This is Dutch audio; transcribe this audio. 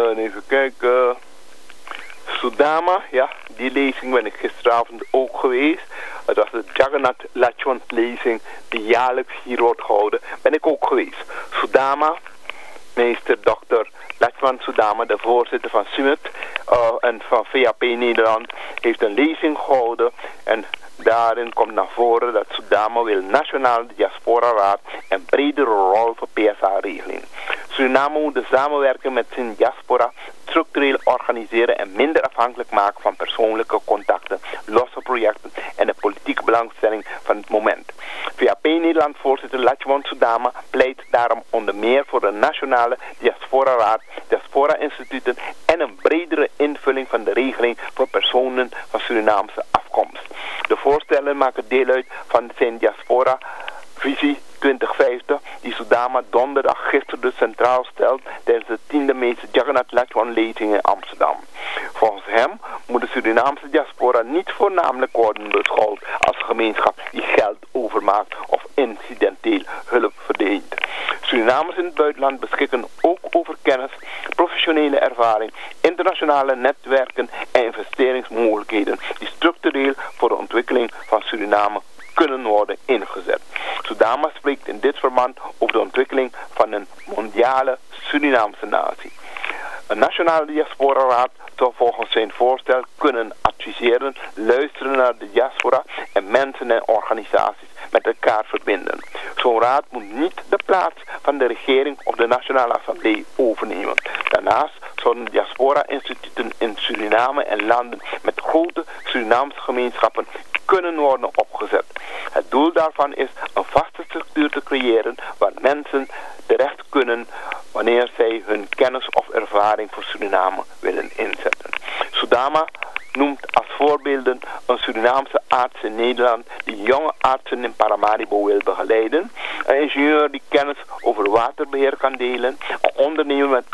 Even kijken. Sudama, ja, die lezing ben ik gisteravond ook geweest. Het was de Jagannath Lachwan lezing die jaarlijks hier wordt gehouden. Ben ik ook geweest. Sudama, meester Dr. Lachwan Sudama, de voorzitter van Summit en van VAP Nederland, heeft een lezing gehouden. En daarin komt naar voren dat Sudama wil Nationale Diaspora Raad een bredere rol voor PSA-regeling. Suriname moet de samenwerking met zijn diaspora structureel organiseren en minder afhankelijk maken van persoonlijke contacten, losse projecten en de politieke belangstelling van het moment. VAP Nederland voorzitter Lachwan Sudama pleit daarom onder meer voor een Nationale Diaspora Raad, diaspora-instituten en een bredere invulling van de regeling voor personen van Surinaamse afkomst. De voorstellen maken deel uit van zijn diaspora-visie 2050, die Sudama donderdag gisteren dus centraal stelt tijdens de 10e meeste Jagannath Lachwan lezing in Amsterdam. Volgens hem moet de Surinaamse diaspora niet voornamelijk worden beschouwd als een gemeenschap die geld overmaakt of incidenteel hulp verdeelt. Surinamers in het buitenland beschikken ook over kennis, professionele ervaring, internationale netwerken en investeringsmogelijkheden die structureel voor de ontwikkeling van Suriname kunnen worden ingezet. Sudama spreekt in dit verband over de ontwikkeling van een mondiale Surinaamse natie. Een Nationale Diaspora Raad zou volgens zijn voorstel kunnen adviseren, luisteren naar de diaspora en mensen en organisaties met elkaar verbinden. Zo'n raad moet niet de plaats van de regering of de Nationale Assemblée overnemen. Daarnaast zouden diaspora-instituten in Suriname en landen met grote Surinaamse gemeenschappen kunnen worden opgezet. Het doel daarvan is een vaste structuur te creëren waar mensen terecht kunnen wanneer zij hun kennis of ervaring voor Suriname willen inzetten. Sudama noemt als voorbeelden een Surinaamse arts in Nederland die jonge artsen in Paramaribo wil begeleiden, een ingenieur die kennis over waterbeheer kan delen, een ondernemer met